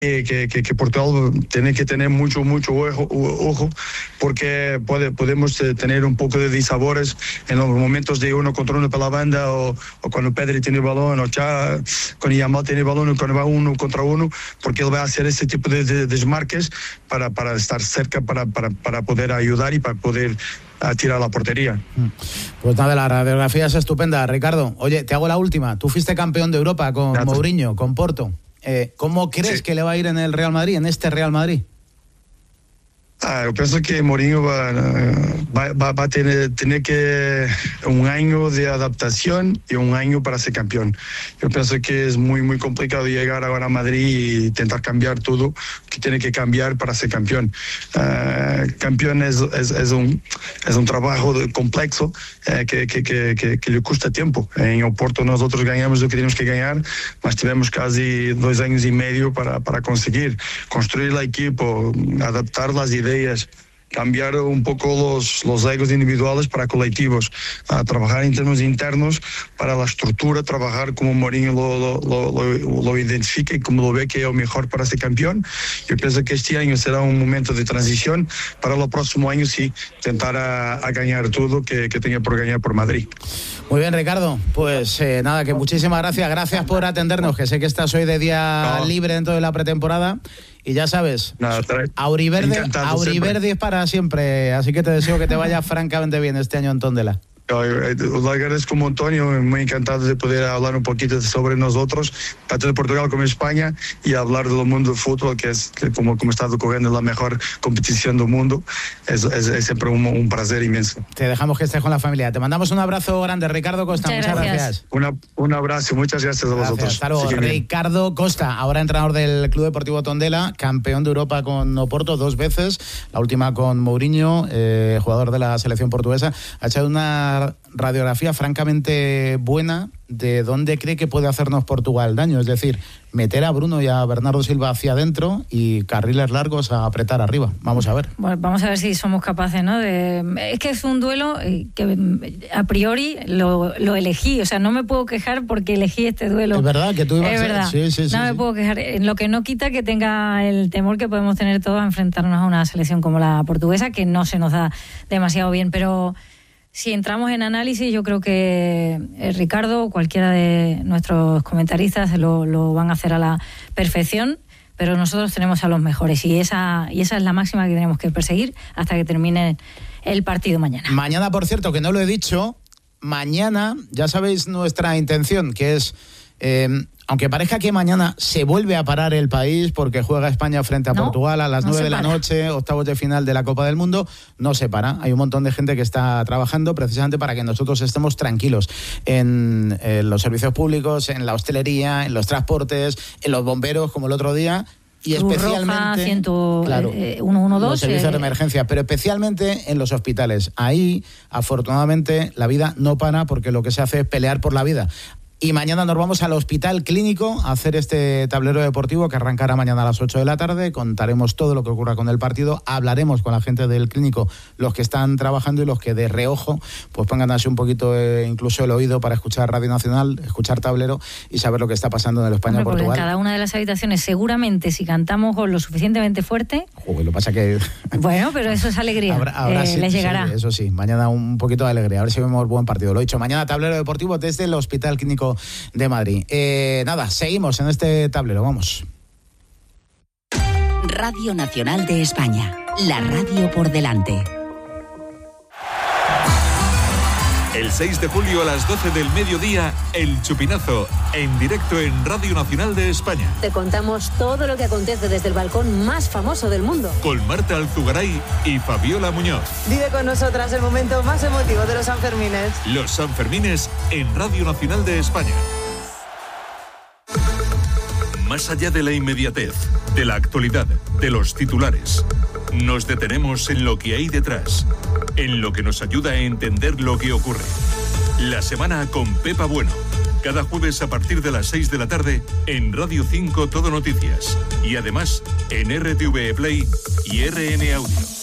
que Portugal tiene que tener mucho ojo, porque podemos tener un poco de disabores en los momentos de uno contra uno para la banda, o cuando Pedri tiene el balón, o cuando Yamal tiene el balón, o cuando va uno contra uno, porque él va a hacer ese tipo de desmarques para estar cerca, para poder ayudar y para poder tirar a la portería. Pues nada, la radiografía es estupenda, Ricardo. Oye, te hago la última. Tú fuiste campeón de Europa con Mourinho, con Porto. ¿Cómo crees que le va a ir en el Real Madrid, en este Real Madrid? Yo pienso que Mourinho va a tener que un año de adaptación y un año para ser campeón. Yo pienso que es muy complicado llegar ahora a Madrid y intentar cambiar todo que tiene que cambiar para ser campeón. Campeón es un trabajo complejo que le cuesta tiempo. En Oporto nosotros ganhamos lo que tenemos que ganar, mas tivemos casi 2 años y medio para conseguir construir el equipo, adaptar las ideas, cambiar un poco los egos individuales para colectivos, trabajar en términos internos para la estructura, trabajar como Mourinho lo identifica y como lo ve que es lo mejor para ser campeón. Yo pienso que este año será un momento de transición para el próximo año sí intentar a ganar todo que tenga por ganar por Madrid. Muy bien, Ricardo, pues nada, que muchísimas gracias por atendernos, que sé que estás hoy de día libre dentro de la pretemporada. Y ya sabes, Auriverde es para siempre, así que te deseo que te vaya francamente bien este año en Tondela. Os agradezco un montón y muy encantado de poder hablar un poquito sobre nosotros, tanto de Portugal como de España, y hablar del mundo del fútbol, que como está ocurriendo la mejor competición del mundo. Es siempre un placer inmenso. Te dejamos que estés con la familia. Te mandamos un abrazo grande, Ricardo Costa. Muchas gracias. Un abrazo, muchas gracias a vosotros. Hasta luego. Ricardo Costa, ahora entrenador del Club Deportivo Tondela, campeón de Europa con Oporto 2 veces, la última con Mourinho, jugador de la selección portuguesa. Ha hecho una radiografía francamente buena de dónde cree que puede hacernos Portugal daño, es decir, meter a Bruno y a Bernardo Silva hacia adentro y carriles largos a apretar arriba. Vamos a ver. Bueno, vamos a ver si somos capaces, ¿no? Es que es un duelo que a priori lo elegí, o sea, no me puedo quejar porque elegí este duelo. Es verdad que tú ibas a ser. Sí, no me puedo quejar, lo que no quita que tenga el temor que podemos tener todos a enfrentarnos a una selección como la portuguesa, que no se nos da demasiado bien, pero si entramos en análisis, yo creo que Ricardo o cualquiera de nuestros comentaristas lo van a hacer a la perfección, pero nosotros tenemos a los mejores y esa es la máxima que tenemos que perseguir hasta que termine el partido mañana. Mañana, por cierto, que no lo he dicho, mañana ya sabéis nuestra intención, que es... aunque parezca que mañana se vuelve a parar el país porque juega España frente a Portugal a las 9 de la noche, octavos de final de la Copa del Mundo, no se para. Hay un montón de gente que está trabajando precisamente para que nosotros estemos tranquilos en los servicios públicos, en la hostelería, en los transportes, en los bomberos, como el otro día. Y Cruz especialmente Roja, 112, los servicios de emergencia, pero especialmente en los hospitales. Ahí, afortunadamente, la vida no para porque lo que se hace es pelear por la vida. Y mañana nos vamos al Hospital Clínico a hacer este tablero deportivo que arrancará mañana a las 8 de la tarde. Contaremos todo lo que ocurra con el partido. Hablaremos con la gente del clínico, los que están trabajando y los que de reojo pues pongan así un poquito incluso el oído para escuchar Radio Nacional, escuchar tablero y saber lo que está pasando en el España-Portugal. En cada una de las habitaciones, seguramente, si cantamos lo suficientemente fuerte... Lo que pasa que... Bueno, pero eso es alegría. Ahora sí, les llegará. Sí, eso sí, mañana un poquito de alegría. A ver si vemos buen partido. Lo he dicho, mañana tablero deportivo desde el Hospital Clínico de Madrid. Nada, seguimos en este tablero, vamos. Radio Nacional de España, la radio por delante. El 6 de julio a las 12 del mediodía, El Chupinazo, en directo en Radio Nacional de España. Te contamos todo lo que acontece desde el balcón más famoso del mundo. Con Marta Alzugaray y Fabiola Muñoz. Vive con nosotras el momento más emotivo de los Sanfermines. Los Sanfermines en Radio Nacional de España. Más allá de la inmediatez, de la actualidad, de los titulares, nos detenemos en lo que hay detrás, en lo que nos ayuda a entender lo que ocurre. La semana con Pepa Bueno, cada jueves a partir de las 6 de la tarde en Radio 5 Todo Noticias y además en RTV Play y RN Audio.